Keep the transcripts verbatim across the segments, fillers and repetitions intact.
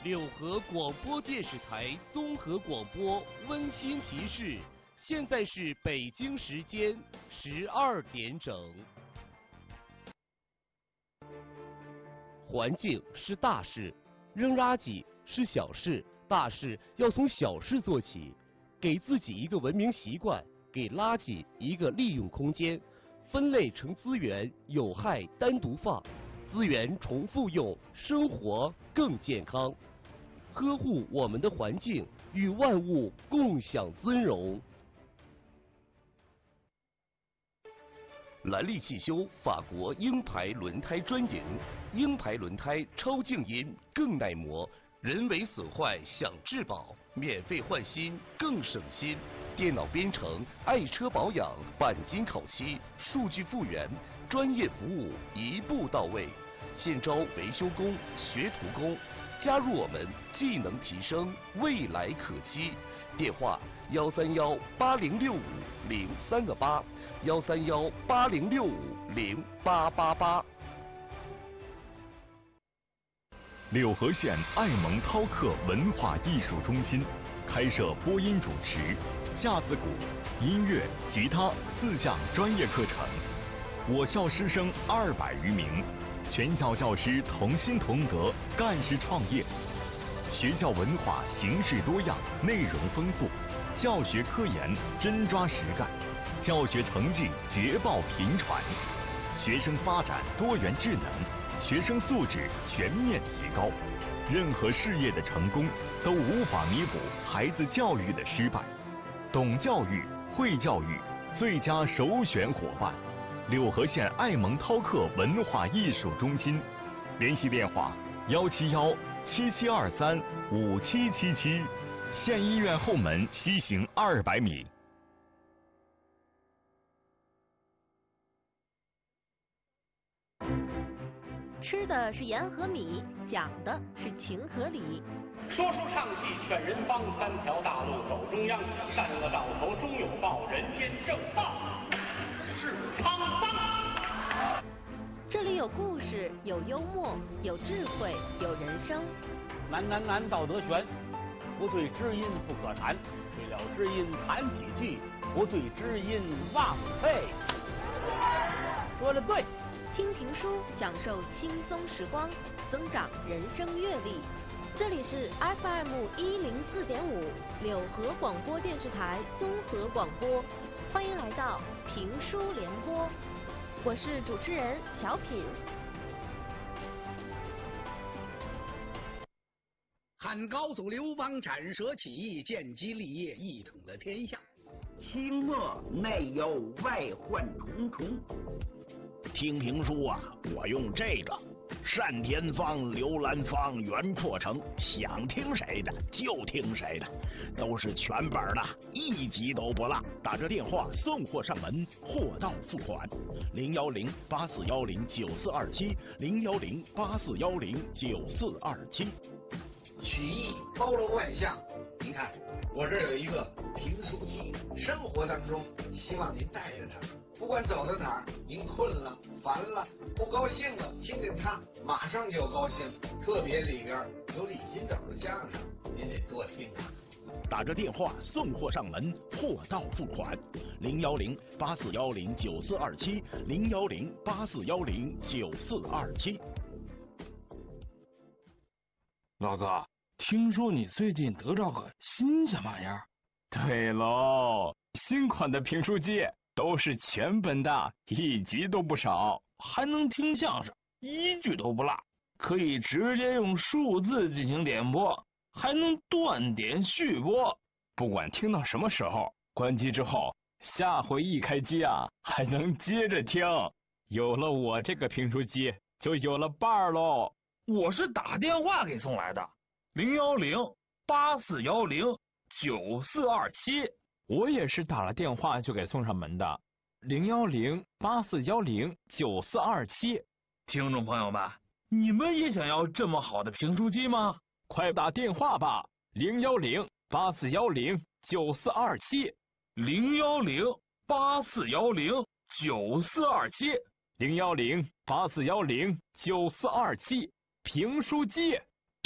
柳河广播电视台综合广播温馨提示：现在是北京时间十二点整。环境是大事，扔垃圾是小事，大事要从小事做起。给自己一个文明习惯，给垃圾一个利用空间，分类成资源，有害单独放，资源重复用，生活更健康。呵护我们的环境，与万物共享尊荣。兰利汽修法国鹰牌轮胎专营，鹰牌轮胎超静音，更耐磨，人为损坏享质保，免费换新更省心。电脑编程，爱车保养，钣金烤漆，数据复原，专业服务一步到位。现招维修工、学徒工，加入我们，技能提升，未来可期。电话：幺三幺八零六五零三个八，幺三幺八零六五零八八八。 柳河县爱蒙涛克文化艺术中心开设播音主持、架子鼓、音乐、吉他四项专业课程。我校师生二百余名，全校教师同心同德，干事创业。学校文化形式多样，内容丰富，教学科研真抓实干，教学成绩捷报频传，学生发展多元智能，学生素质全面提高。任何事业的成功都无法弥补孩子教育的失败。懂教育、会教育，最佳首选伙伴。柳河县爱蒙涛克文化艺术中心，联系电话：幺七幺七七二三五七七七，县医院后门西行二百米。 吃的是盐和米，讲的是情和理。 说书唱戏劝人方，三条大路走中央，善恶到头终有报，人间正道是沧桑。 这里有故事，有幽默，有智慧，有人生。 难难难，道德悬，不对知音不可谈，对了知音谈几句，不对知音忘废。说的对。 听评书，享受轻松时光，增长人生阅历。这里是 F M 一零四点五柳河广播电视台综合广播，欢迎来到评书联播，我是主持人小品。 汉高祖刘邦斩蛇起义，建基立业，一统了天下。 清末内忧外患重重。 听评书啊，我用这个单田芳、刘兰芳原破成，想听谁的就听谁的，都是全本的，一集都不落。打这电话送货上门，货到付款。零幺零八四幺零九四二七，零幺零八四幺零九四二七。 曲艺包罗万象，您看我这有一个评书机，生活当中希望您带着它。不管走到哪儿，您困了、烦了、不高兴了，听听它，马上就高兴。特别里边有李金斗的相声，您得多听啊。 打着电话送货上门，货到付款。零幺零八四幺零九四二七，零幺零八四幺零九四二七。 老哥，听说你最近得着个新鲜玩意儿？ 对喽，新款的评书机。都是全本的，一集都不少， 还能听相声，一句都不落，可以直接用数字进行点播，还能断点续播。 不管听到什么时候，关机之后，下回一开机啊，还能接着听。有了我这个评书机，就有了伴儿喽。 我是打电话给送来的，零幺零八四幺零九四二七。 我也是打了电话就给送上门的，零幺零八四幺零九四二七。 听众朋友们，你们也想要这么好的评书机吗？ 快打电话吧，零幺零八四幺零九四二七， 零幺零八四幺零九四二七， 零幺零八四幺零九四二七，评书机。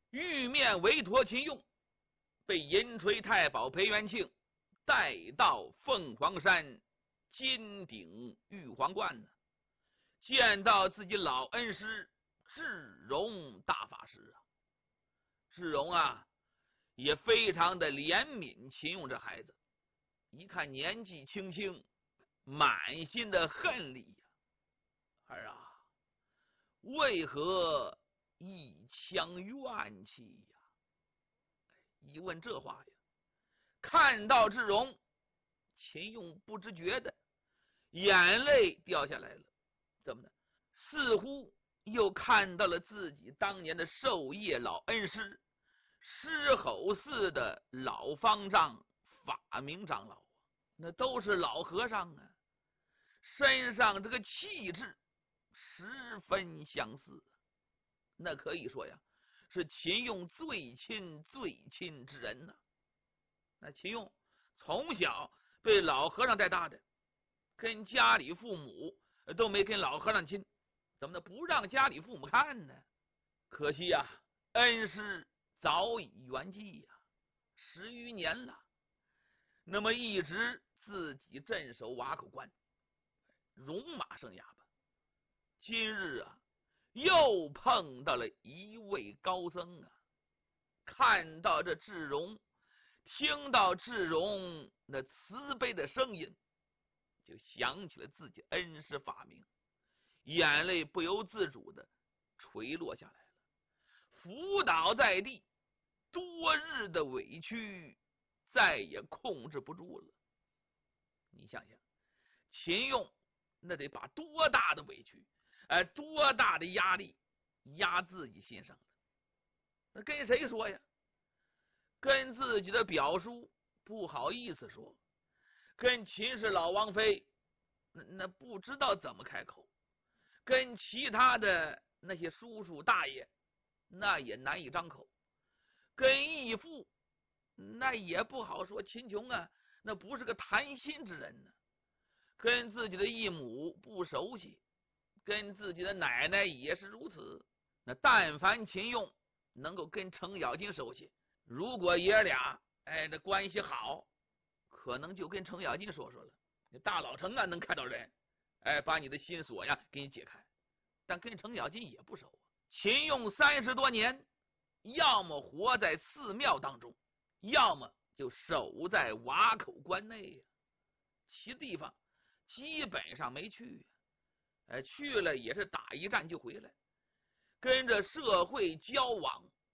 玉面委托秦用，被银锤太保裴元庆带到凤凰山金顶玉皇观呢，见到自己老恩师智荣大法师啊。智荣啊也非常的怜悯秦用这孩子，一看年纪轻轻，满心的恨力呀、啊，儿啊，为何一腔怨气呀？一问这话呀，看到智荣，秦用不知觉的眼泪掉下来了。怎么呢？似乎又看到了自己当年的授业老恩师狮吼寺的老方丈法明长老啊，那都是老和尚啊，身上这个气质十分相似，那可以说呀是秦用最亲最亲之人呐、啊。那秦用从小被老和尚带大的，跟家里父母都没跟老和尚亲，怎么的不让家里父母看呢？可惜呀、啊，恩师早已圆寂呀、啊，十余年了。那么一直自己镇守瓦口关，戎马生涯吧。今日啊，又碰到了一位高僧啊，看到这智荣，听到智荣那慈悲的声音，就想起了自己恩师法明，眼泪不由自主的垂落下来了，伏倒在地，多日的委屈再也控制不住了。你想想，秦用那得把多大的委屈，呃，多大的压力压自己心上了？那跟谁说呀？跟自己的表叔不好意思说，跟秦氏老王妃那那不知道怎么开口，跟其他的那些叔叔大爷那也难以张口，跟义父那也不好说。秦琼啊，那不是个谈心之人呢。跟自己的义母不熟悉，跟自己的奶奶也是如此。那但凡秦用能够跟程咬金熟悉，如果爷俩哎这关系好，可能就跟程咬金说说了，大老程啊能看到人，哎把你的心锁呀给你解开。但跟程咬金也不熟啊。秦用三十多年，要么活在寺庙当中，要么就守在瓦口关内呀、啊，其地方基本上没去，哎，去了也是打一战就回来，跟着社会交往